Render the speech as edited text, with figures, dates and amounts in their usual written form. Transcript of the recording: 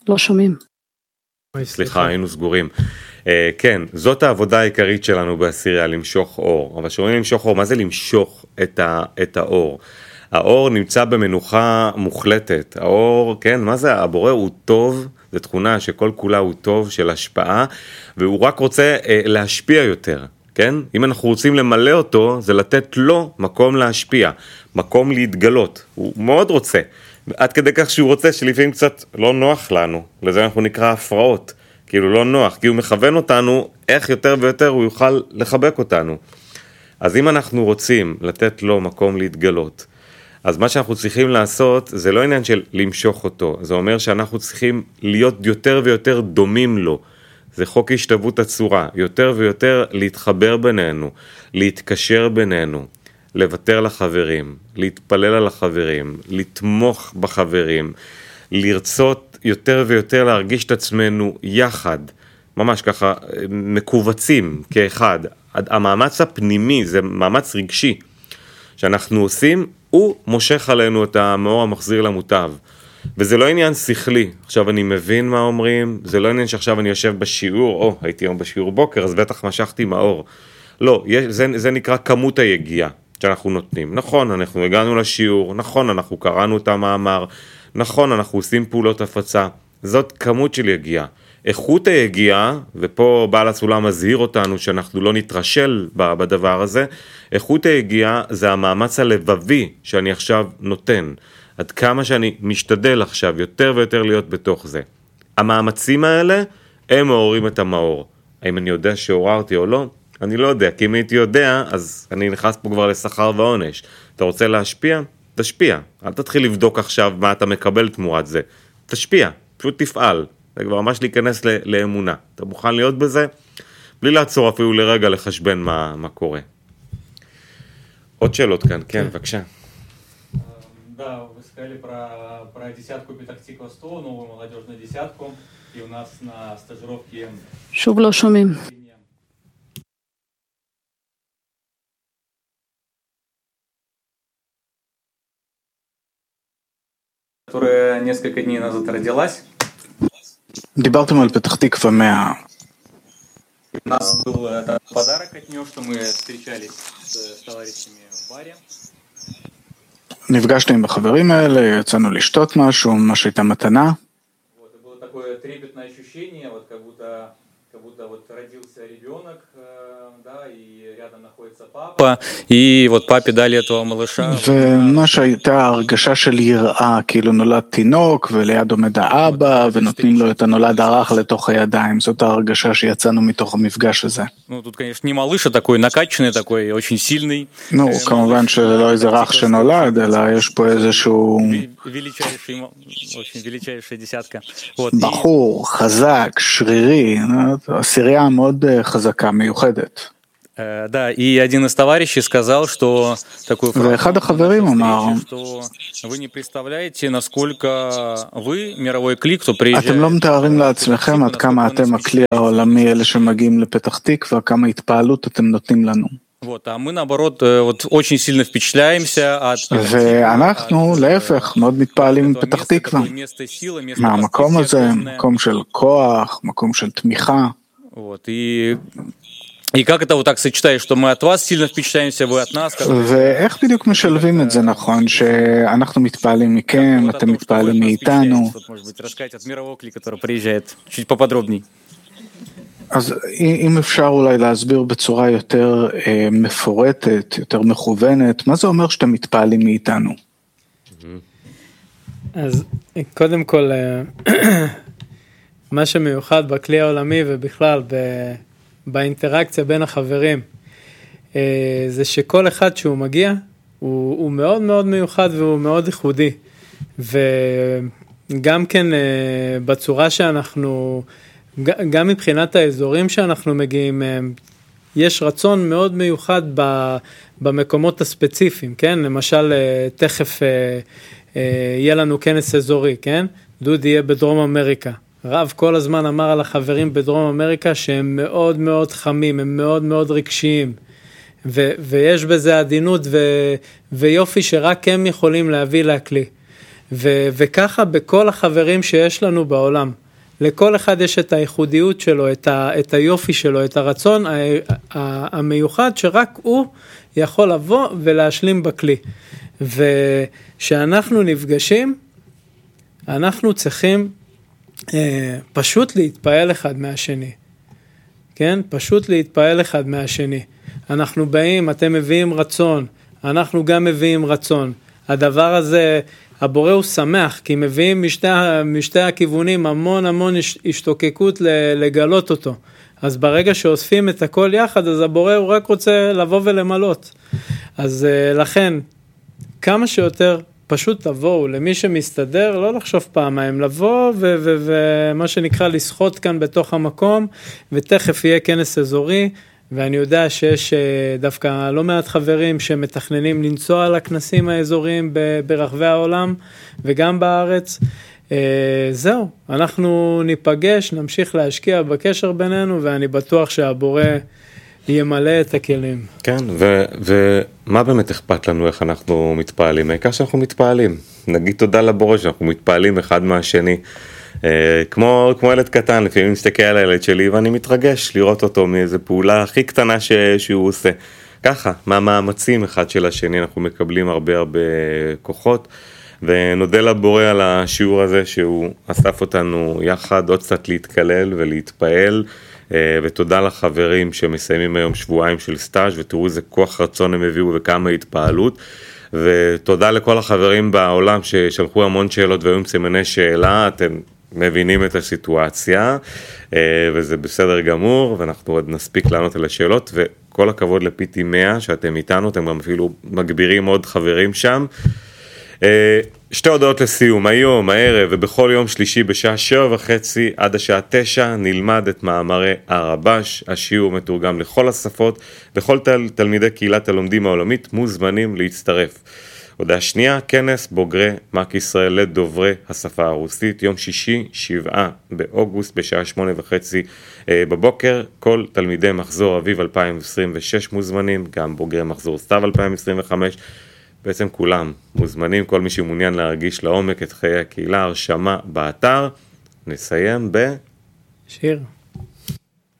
לא שומעים. סליחה, היינו סגורים. כן, זאת העבודה העיקרית שלנו בעשירייה, למשוך אור. אבל שאומרים למשוך אור, מה זה למשוך את האור? האור נמצא במנוחה מוחלטת. האור, כן, מה זה? הבורא הוא טוב, זו תכונה שכל כולה הוא טוב של השפעה, והוא רק רוצה להשפיע יותר, כן? אם אנחנו רוצים למלא אותו, זה לתת לו מקום להשפיע, מקום להתגלות. הוא מאוד רוצה. עד כדי כך שהוא רוצה שלפעמים קצת לא נוח לנו. לזה אנחנו נקרא הפרעות. כאילו לא נוח, כי הוא מכוון אותנו איך יותר ויותר הוא יוכל לחבק אותנו. אז אם אנחנו רוצים לתת לו מקום להתגלות, אז מה שאנחנו צריכים לעשות זה לא עניין של למשוך אותו, זה אומר שאנחנו צריכים להיות יותר ויותר דומים לו. זה חוק השתוות הצורה, יותר ויותר להתחבר בינינו, להתקשר בינינו, לוותר לחברים, להתפלל על החברים, לתמוך בחברים, לרצות יותר ויותר להרגיש את עצמנו יחד, ממש ככה מקובצים כאחד. המאמץ הפנימי זה מאמץ רגשי שאנחנו עושים, הוא מושך עלינו את המאור המחזיר למוטב. וזה לא עניין שכלי, עכשיו אני מבין מה אומרים, זה לא עניין שעכשיו אני יושב בשיעור, הייתי היום בשיעור בוקר, אז בטח משכתי מאור. לא, זה נקרא כמות היגיעה שאנחנו נותנים. נכון, אנחנו הגענו לשיעור, נכון, אנחנו קראנו את המאמר, נכון, אנחנו עושים פעולות הפצה, זאת כמות של יגיעה. איכות היגיעה, ופה בעל הסולם מזהיר אותנו שאנחנו לא נתרשל בדבר הזה, איכות היגיעה זה המאמץ הלבבי שאני עכשיו נותן. עד כמה שאני משתדל עכשיו יותר ויותר להיות בתוך זה. המאמצים האלה הם מעוררים את המאור. האם אני יודע שעוררתי או לא? אני לא יודע, כי אם הייתי יודע, אז אני נכנס פה כבר לשכר ועונש. אתה רוצה להשפיע? תשפיע. אל תתחיל לבדוק עכשיו מה אתה מקבל תמורת זה. תשפיע, פשוט תפעל. זה כבר ממש להיכנס לאמונה. אתה מוכן להיות בזה? בלי לעצור אפילו לרגע לחשבן מה קורה. עוד שאלות כאן, כן, בבקשה. Да, вы сказали про десятку Петахтиква 100, новую молодежную десятку, и у нас на стажировке... שוב לא שומעים. которая несколько дней назад родилась. דיברתם על פתח תקווה 100. У нас был подарок от нее, что мы встречались с товарищами в баре. נפגשנו עם החברים האלה, יצאנו לשתות משהו, מה שהייתה מתנה. Вот, и было такое трепетное ощущение, вот как будто вот родился ребенок, да, и рядом находится папа. И вот папе дали этого малыша. ומה שהייתה הרגשה של יראה, כאילו נולד תינוק, וליד עומד האבא, ונותנים לו את הנולד הרך לתוך הידיים. זאת ההרגשה שיצאנו מתוך המפגש הזה. Ну, тут, конечно, не малыш, а такой накачанный, такой очень сильный. נו, כמובן שלא איזה רך שנולד, אלא יש פה איזשהו... величайшая десятка. בחור, חזק, שרירי, עשירייה מאוד חזקה, מיוחדת. Да, и один из товарищей сказал, что такую фразу, что вы не представляете, насколько вы, мировой клик, кто приезжает... אתם לא מתארים לעצמכם עד כמה אתם הכלי העולמי, אלה שמגיעים לפתח תקווה, כמה התפעלות אתם נותנים לנו. Вот, а мы, наоборот, вот очень сильно впечатляемся от... ואנחנו, להפך, מאוד מתפעלים מפתח תקווה. מהמקום הזה, מקום של כוח, מקום של תמיכה. Вот, и как это вот так сочетаешь, что мы от вас сильно впечатляемся, вы от нас? ואיך בדיוק משלבים את זה נכון, שאנחנו מתפעלים מכם, אתם מתפעלים מאיתנו? Может быть, рассказать от мирового клика, который приезжает, чуть поподробней. אז אם אפשר אולי להסביר בצורה יותר מפורטת, יותר מכוונת, מה זה אומר שאתם מתפעלים מאיתנו? אז קודם כל, מה שמיוחד בכלי העולמי ובכלל באינטראקציה בין החברים, זה שכל אחד שהוא מגיע, הוא מאוד מאוד מיוחד והוא מאוד ייחודי. וגם כן בצורה שאנחנו, גם מבחינת האזורים שאנחנו מגיעים, יש רצון מאוד מיוחד במקומות הספציפיים, כן? למשל, תכף יהיה לנו כנס אזורי, כן? דוד יהיה בדרום אמריקה. רב כל הזמן אמר על החברים בדרום אמריקה שהם מאוד מאוד חמים, הם מאוד מאוד רגשיים, ויש בזה עדינות ויופי שרק הם יכולים להביא להכלי. וככה בכל החברים שיש לנו בעולם. לכל אחד יש את הייחודיות שלו, את היופי שלו, את הרצון המיוחד שרק הוא יכול לבוא ולהשלים בכלי. ושאנחנו נפגשים, אנחנו צריכים פשוט להתפעל אחד מהשני. כן? פשוט להתפעל אחד מהשני. אנחנו באים, אתם מביאים רצון, אנחנו גם מביאים רצון. הדבר הזה, הבורא הוא שמח, כי מביאים משתי הכיוונים המון השתוקקות לגלות אותו. אז ברגע שאוספים את הכל יחד, אז הבורא הוא רק רוצה לבוא ולמלות. אז לכן, כמה שיותר פשוט תבואו, למי שמסתדר, לא לחשוב פעמיים, לבוא ומה שנקרא לשחות כאן בתוך המקום, ותכף יהיה כנס אזורי, ואני יודע שיש דווקא לא מעט חברים שמתכננים לנסוע על הכנסים האזוריים ברחבי העולם, וגם בארץ. זהו, אנחנו ניפגש, נמשיך להשקיע בקשר בינינו, ואני בטוח שהבורא ימלא את הכלים. כן, ומה באמת אכפת לנו איך אנחנו מתפעלים? העיקר שאנחנו מתפעלים. נגיד תודה לבורא שאנחנו מתפעלים אחד מהשני. כמו ילד קטן, לפעמים מסתכל על הילד שלי ואני מתרגש לראות אותו מאיזו פעולה הכי קטנה שהוא עושה. ככה, מהמאמצים אחד של השני אנחנו מקבלים הרבה כוחות, ונודה לבורא על השיעור הזה שהוא אסף אותנו יחד, עוד קצת להתקלל ולהתפעל, ותודה לחברים שמסיימים היום שבועיים של סטאז' ותראו איזה כוח רצון הם הביאו וכמה התפעלות, ותודה לכל החברים בעולם ששלחו המון שאלות והיו עם סימני שאלה, אתם מבינים את הסיטואציה, וזה בסדר גמור, ואנחנו עוד נספיק לענות על השאלות, וכל הכבוד לפיטי 100 שאתם איתנו, אתם גם אפילו מגבירים עוד חברים שם. שתי הודעות לסיום, היום, הערב ובכל יום שלישי בשעה 7:30 עד השעה 9 נלמד את מאמרי הרבש, השיעור מתורגם לכל השפות, וכל תלמידי קהילת הלומדים העולמית מוזמנים להצטרף. הודעה שנייה, כנס בוגרי מק ישראל לדוברי השפה הרוסית, יום שישי 7 באוגוסט בשעה 8:30 בבוקר, כל תלמידי מחזור אביב 2026 מוזמנים, גם בוגרי מחזור סתיו 2025, בעצם כולם מוזמנים, כל מי שמעוניין להרגיש לעומק את חיי הקהילה, הרשמה באתר. נסיים בשיר.